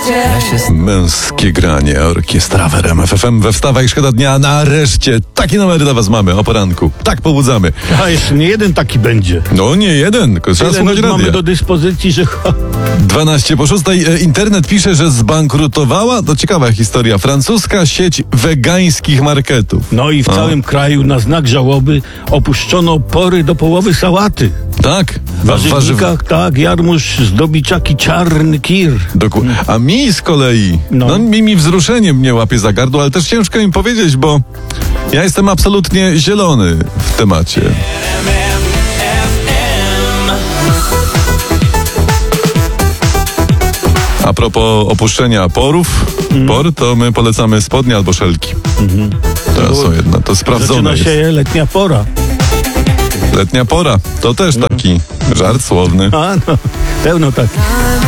Męskie granie, orkiestra w RMF FM we Wstawaj Szkoda Dnia. Nareszcie takie numery dla was mamy o poranku. Tak pobudzamy. A jeszcze nie jeden taki będzie. No nie jeden, tylko trzeba słuchać radia. Mamy do dyspozycji, że... 12 po 6. Internet pisze, że zbankrutowała, to ciekawa historia, francuska sieć wegańskich marketów. No i w całym kraju na znak żałoby opuszczono pory do połowy sałaty. Tak. W warzywnikach, tak, jarmuż, zdobiczaki, czarny kir. A mi z kolei, mi wzruszeniem mnie łapie za gardło, ale też ciężko im powiedzieć, bo ja jestem absolutnie zielony w temacie. A propos opuszczenia porów, to my polecamy spodnie albo szelki. To są jedno, to sprawdzone jest. Zaczyna się letnia pora. Letnia pora, to też taki żart słowny. A no, pełno tak.